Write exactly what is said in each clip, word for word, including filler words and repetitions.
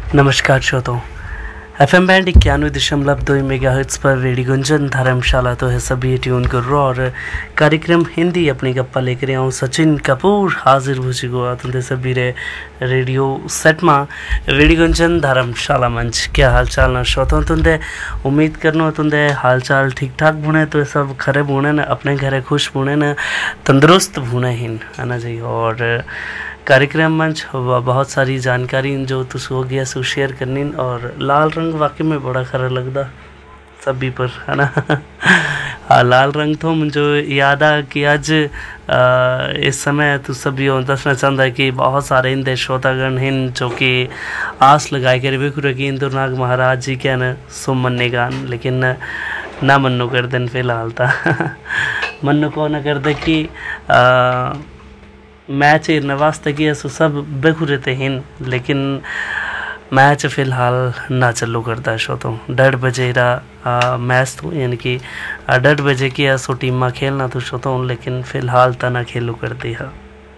नमस्कार श्रोताओं, F M band इक्यानवे दशमलव दो मेगा हर्ट्स पर रेडियो गुंजन धर्मशाला तो है सभी ट्यून करो और कार्यक्रम हिंदी अपनी गप्पा लेकर आऊँ सचिन कपूर हाजिर हो चुको आते सभी रे रेडियो सेट में रेडियो गुंजन धर्मशाला मंच क्या हाल चाल ना श्रोताओं तुंदे उम्मीद करनो तुंदे हाल चाल ठीक ठाक बुने तो सब खरे बुने न अपने घरे खुश बुने न तंदुरुस्त बुने हिन है ना जी। और कार्यक्रम मंच बहुत सारी जानकारी जो तुस हो गया सो शेयर करनी और लाल रंग वाकई में बड़ा खरा लगता सभी पर है ना। हाँ लाल रंग तो मुझे याद आ कि आज आ, इस समय तो सभी दसना चाहता है कि बहुत सारे इंदे श्रोतागण हैं जो कि आस लगाए कर बेखु रखी इंदुर नाग महाराज जी क्या न सो मन्ने गान लेकिन ना मन्नो कर देन फिलहाल था मन्नो को न कर दे कि आ, मैच वास्ते किया सो सब बेखु रहते हैं लेकिन मैच फ़िलहाल ना चालू करता है शो तो डेढ़ बजे रहा मैच तो यानी कि डेढ़ बजे किया सो टीम में खेलना तो शो तो लेकिन फ़िलहाल तो ना खेलू करती है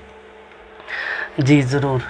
जी ज़रूर।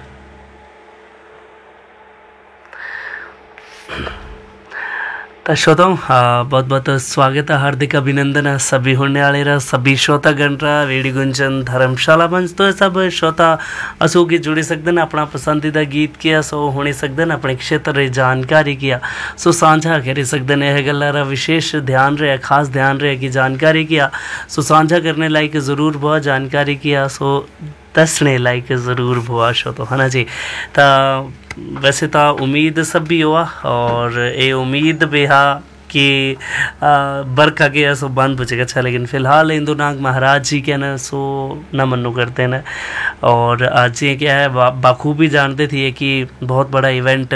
तो श्रोताओं बहुत बहुत स्वागत है हार्दिक अभिनंदन है सभी होने वाले रहा सभी श्रोतागण रहा रेडियो गुंजन धर्मशाला मंच तो सब श्रोता असो की जुड़ी सकते हैं अपना पसंदीदा गीत किया सो होने सकते हैं अपने क्षेत्र रे जानकारी किया सो साझा कर सकते हैं यह गल विशेष ध्यान रहे खास ध्यान रहे कि जानकारी किया सो साझा करने लायक ज़रूर बहुत जानकारी किया सो दसने लायक ज़रूर हुआ शो तो है ना जी। तो वैसे तो उम्मीद सब भी हुआ और ये उम्मीद बेहा कि बरखा के सो बंद बचेगा अच्छा लेकिन फ़िलहाल इंदु नाग महाराज जी के ना सो न मनो करते हैं और आज ये क्या है बाखूबी जानते थे कि बहुत बड़ा इवेंट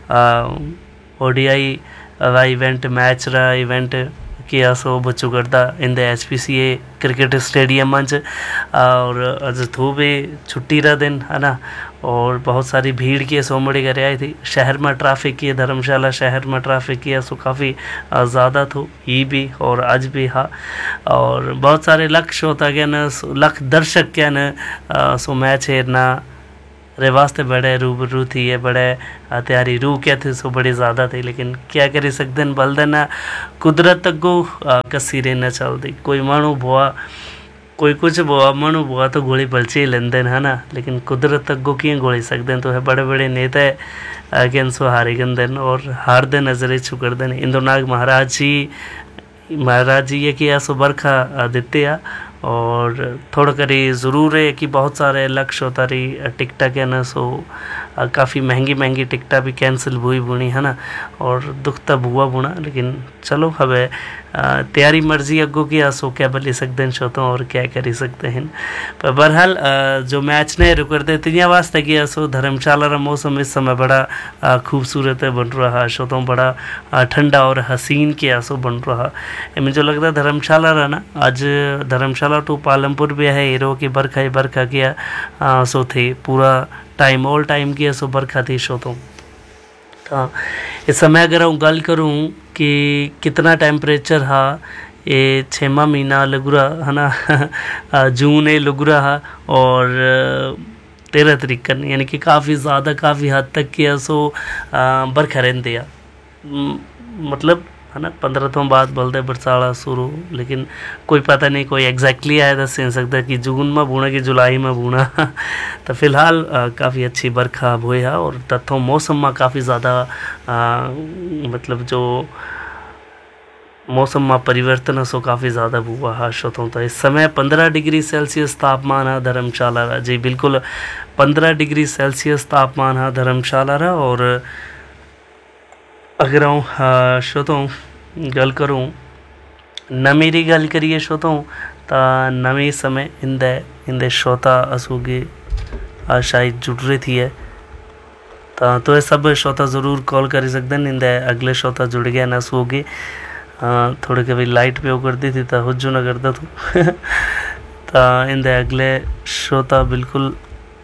ओडीआई वा इवेंट मैच रहा इवेंट किया सो बच्चों करता in the H P C A cricket stadium मंच और आज तो भी छुट्टी रहा दिन है ना और बहुत सारी भीड़ की सोमड़ी कर आई थी शहर में ट्रैफिक की धर्मशाला शहर में ट्रैफिक किया सो काफ़ी ज़्यादा थो ये भी और आज भी हाँ और बहुत सारे लक्ष्य होता गया न लख दर्शक क्या न सो मैच है ना रे वास्ते बड़े रूबरू थी ये बड़े तैयारी रू क्या थे सो बड़ी ज़्यादा थी लेकिन क्या कर सकते हैं बल देना कुदरत को कसी रे न चलती कोई मानू बुआ कोई कुछ बुआ मानू बुआ तो गोली पलची लेंदे है ना लेकिन कुदरत को किए गोली सकते हैं तो है बड़े बड़े नेता अगेन सो हारे गंदन और हार दे नजरे छुकर देने इंदु नाग महाराज जी महाराज जी ये किया सो बरखा देते आ और थोड़ा करी ज़रूर है कि बहुत सारे लक्ष्य होता रही टिकटा के ना सो काफ़ी महंगी महंगी टिकटा भी कैंसिल हुई बुनी है ना और दुख तब हुआ बुना लेकिन चलो हमें तैयारी मर्जी अगो की सो क्या बली सकते हैं शोतों और क्या कर सकते हैं पर बहरहाल जो मैच ने रुकते तिया वास्ते किया सो धर्मशाला रा मौसम इस समय बड़ा खूबसूरत बन रहा शोतों बड़ा ठंडा और हसीन किया सो बन रहा मुझे लगता है धर्मशाला रहा ना आज धर्मशाला टू पालमपुर भी है हीरो की बरखा ही बरखा किया आ, सो थे पूरा टाइम ऑल टाइम किया सो बरखा थी शो तो इस समय अगर मैं गल करूँ कि कितना टेम्परेचर हा ये छेमा महीना लग रहा है ना जून ये लग रहा और तेरह तरीक यानी कि काफ़ी ज़्यादा काफ़ी हद तक किया सो बरखा रहते आ मतलब है ना पंद्रह तो बाद बोलते बरसाड़ा शुरू लेकिन कोई पता नहीं कोई एग्जैक्टली आया दस नहीं सकता कि जून में बूना कि जुलाई में बूना तो फिलहाल काफ़ी अच्छी बरखा हुई है और तथों मौसम में काफ़ी ज़्यादा मतलब जो मौसम में परिवर्तन सो काफ़ी ज़्यादा हुआ है शोतों तो इस समय पंद्रह डिग्री सेल्सियस तापमान है धर्मशाला रहा जी बिल्कुल पंद्रह डिग्री सेल्सियस तापमान है धर्मशाला रहा और अगर हम श्रोतों गल करूँ नमी री गल करिए श्रोतों तो नमी समय इंदे इंदे श्रोता असुगे शायद जुड़ रही थी है तो तो ये सब श्रोता ज़रूर कॉल कर सकते हैं इंदे अगले श्रोता जुड़ गया ना असुगे थोड़े कभी लाइट पे कर दी थी तो हुज्जू ना करता तो तो इंदे अगले श्रोता बिल्कुल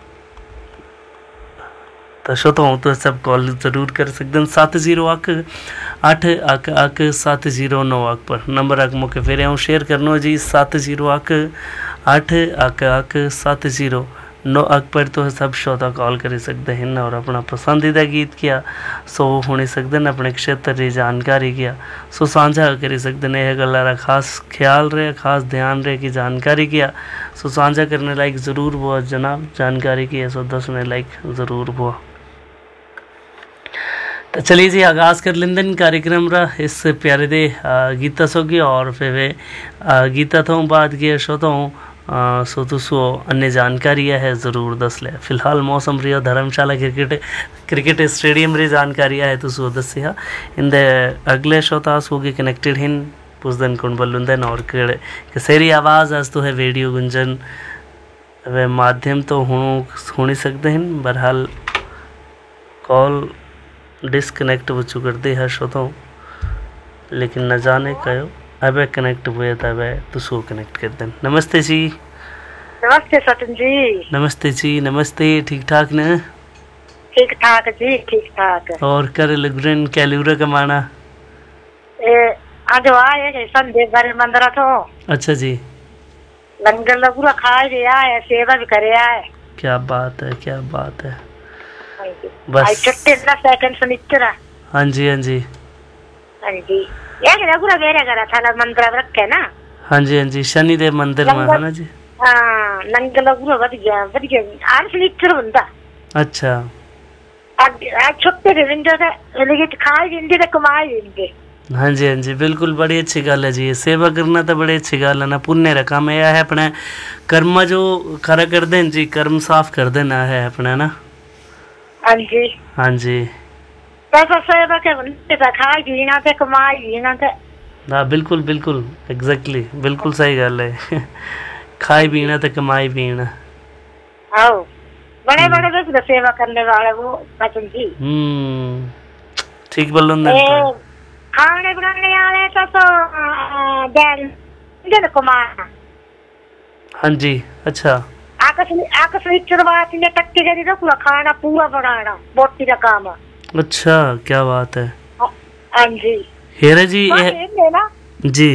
तो श्रोता हूँ तो सब कॉल ज़रूर कर सकते हैं सात जीरो अक आठ अक अक सात जीरो नौ अक पर नंबर अक मौके फिर शेयर करना जी सात जीरो अक आठ अक अक सात जीरो नौ अक पर तो सब श्रोता कॉल कर सकते हैं और अपना पसंदीदा गीत किया सो होने सकते हैं अपने क्षेत्र की जानकारी किया सो साझा कर सकते हैं। यह गल्ला रा खास ख्याल रहे, खास ध्यान रहे कि जानकारी किया सो साझा करने लायक ज़रूर हुआ जनाब, जानकारी की है सो दसने लायक ज़रूर हुआ। तो चलिए जी आगाज़ कर लेंदे कार्यक्रम रा इस प्यारे दे गीता सोगी और फिर वे गीता तो बाद के शो तो सो तुसो अन्य जानकारी है ज़रूर दस ले। फिलहाल मौसम रिया धर्मशाला क्रिकेट क्रिकेट स्टेडियम री जानकारी है तुसो दसिया इन दे अगले शो तास होगी कनेक्टेड हिन पुसदन कुण बल्लुंदन और कसेरी आवाज़ आज तो है रेडियो गुंजन वे माध्यम तो होनी सकते हैं। बहरहाल कॉल डिस्कनेक्ट हो चुक करते है शो तो लेकिन न जाने कहो अब कनेक्ट हुए तब तुसो कनेक्ट कर दें। नमस्ते जी। नमस्ते सचिन जी। नमस्ते जी, नमस्ते। ठीक ठाक न? ठीक ठाक जी, ठीक ठाक। और कर लगरन कैलूरा कमाना ए आज आए संदे बारे मंदरा तो। अच्छा जी। लंगर लगूरा खाए गया है, सेवा भी करे है। क्या बात है, क्या बात है। बस छुट्टे ना सेकंड सनिचरा। हाँ जी, हाँ जी, हाँ जी। ये लगूरा मेरे घर था मंदिर रखे ना। हाँ जी, हाँ जी, शनि देव मंदिर में है ना जी। हाँ लंगर लगूरा बढ़ गया, बढ़ गया। आज सनिचर बंदा। अच्छा। आज आज छुट्टे के विंडो से लेकिन खाए जिंदे तो कमाए जिंदे। हाँ जी, हाँ जी, बिल्कुल बड़ी अच्छी गल है जी। सेवा करना तो बड़ी अच्छी गल है ना, पुण्य का काम यह है अपने कर्म जो खरा कर दें जी, कर्म साफ कर देना है अपना ना। हाँ जी, हाँ जी। पैसा सेवा के बनते तो खाए जीना तो कमाए जीना तो। हाँ बिल्कुल बिल्कुल एग्जैक्टली बिल्कुल सही गल है। खाए पीना तो कमाई पीना। आओ बड़े बड़े लोग तो सेवा करने वाले वो सचिन जी। हम्म ठीक बोलो ना। खाने बनाने वाले तो तो बैल इधर कमाना। हाँ जी। अच्छा। आकस आकस चुरवात ने टक्के करी तो पूरा खाना पूरा बनाना बोटी का काम। अच्छा क्या बात है। हाँ जी। हेरा जी ये जी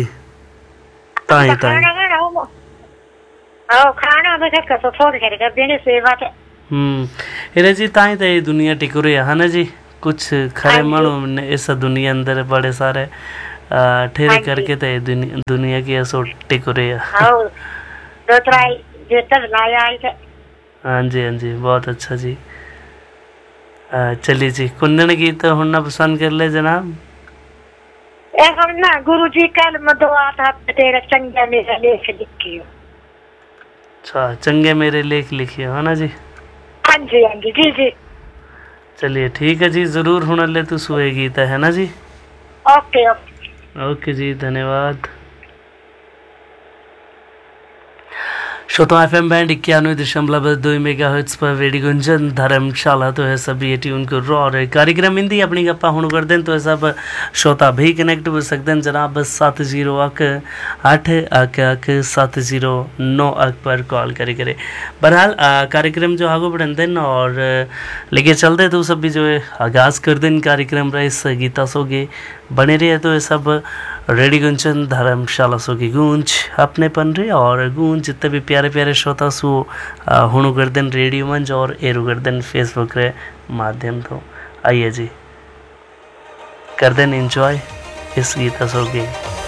ताई ताई आओ खाना में कर तो थोड़ी कर कर देने सेवा तो। हम्म हेरा जी ताई ताई दुनिया टिकुरे है ना जी। कुछ खरे मानो ने इस दुनिया अंदर बड़े सारे ठेरे करके तो दुनिया दुनिया की ऐसो टिकुरे है। आओ दो त्राई जो तब लाया है। हाँ जी, हाँ जी, बहुत अच्छा जी। चलिए जी कुंदन गीत होना पसंद कर ले जनाब। एक हम ना गुरु जी कल मदुआ था तेरा चंगे मेरे लेख लिखियो। अच्छा चंगे मेरे लेख लिखियो है ना जी। हाँ जी, हाँ जी, जी जी। चलिए ठीक है जी ज़रूर होना ले तो सुए गीत है ना जी। ओके ओके ओके जी धन्यवाद। श्रोता एफ एम बैंड इक्यानवे दशमलव दो मेगा हर्ट्ज पर रेडियो गुंजन धर्मशाला तो है सभी ये ट्यून को रॉ और कार्यक्रम हिंदी अपनी गप्पा हुण कर दें तो सब श्रोता भी कनेक्ट हो सकते हैं जनाब। बस सात जीरो अक आठ अक अक सात जीरो नौ अक पर कॉल करे करे। बहरहाल कार्यक्रम जो आगो बढ़न दें और लेके चलते तो सब भी जो है आगाज़ कर दें कार्यक्रम रहा इस गीता सोगे बने रहे तो ये सब रेडियो गुंजन धर्मशाला सो की गूंज अपने पन रहे और गूंज जितने भी प्यारे प्यारे श्रोता सो हुणु कर दें रेडियो मंच और एरू कर दें फेसबुक रे माध्यम तो आइए जी कर दें एंजॉय इस गीता सो के।